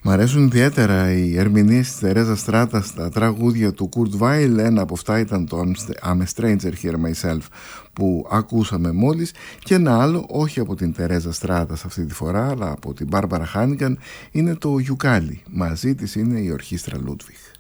Μ' αρέσουν ιδιαίτερα οι ερμηνείες της Τερέζα Στράτα στα τραγούδια του Kurt Weill. Ένα από αυτά ήταν το I'm a Stranger Here Myself που ακούσαμε μόλις, και ένα άλλο, όχι από την Τερέζα Στράτα αυτή τη φορά αλλά από την Μπάρμπαρα Χάνιγκαν, είναι το Γιουκάλι. Μαζί της είναι η ορχήστρα Ludwig.